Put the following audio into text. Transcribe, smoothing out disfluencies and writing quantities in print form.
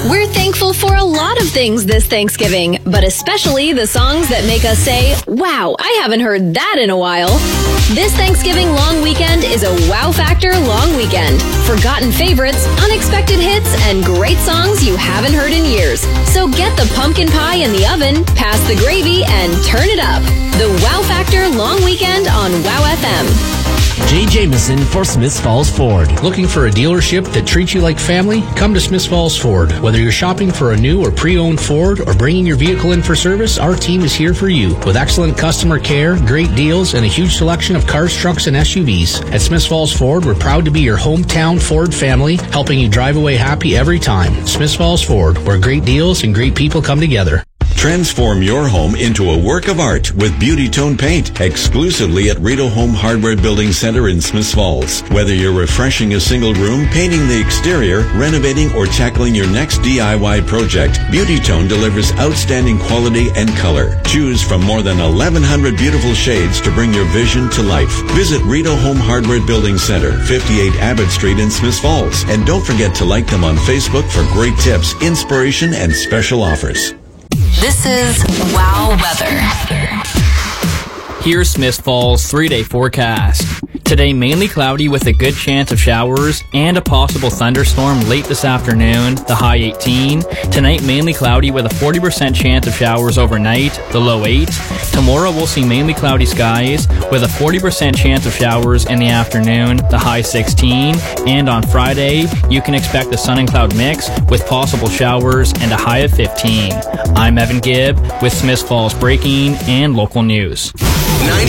We're thankful for a lot of things this Thanksgiving, but especially the songs that make us say, wow, I haven't heard that in a while. This Thanksgiving long weekend is a Wow Factor long weekend. Forgotten favorites, unexpected hits, and great songs you haven't heard in years. So get the pumpkin pie in the oven, pass the gravy, and turn it up. The Wow Factor long weekend on Wow FM. Jay Jameson for Smiths Falls Ford. Looking for a dealership that treats you like family? Come to Smiths Falls Ford. Whether you're shopping for a new or pre-owned Ford or bringing your vehicle in for service, our team is here for you. With excellent customer care, great deals, and a huge selection of cars, trucks, and SUVs. At Smiths Falls Ford, we're proud to be your hometown Ford family, helping you drive away happy every time. Smiths Falls Ford, where great deals and great people come together. Transform your home into a work of art with Beauty Tone Paint, exclusively at Rito Home Hardware Building Center in Smiths Falls. Whether you're refreshing a single room, painting the exterior, renovating, or tackling your next DIY project, Beauty Tone delivers outstanding quality and color. Choose from more than 1,100 beautiful shades to bring your vision to life. Visit Rito Home Hardware Building Center, 58 Abbott Street in Smiths Falls. And don't forget to like them on Facebook for great tips, inspiration, and special offers. This is Wow Weather. Here's Smiths Falls 3-day forecast. Today, mainly cloudy with a good chance of showers and a possible thunderstorm late this afternoon, the high 18. Tonight, mainly cloudy with a 40% chance of showers overnight, the low 8. Tomorrow, we'll see mainly cloudy skies with a 40% chance of showers in the afternoon, the high 16. And on Friday, you can expect a sun and cloud mix with possible showers and a high of 15. I'm Evan Gibb with Smiths Falls Breaking and Local News. 90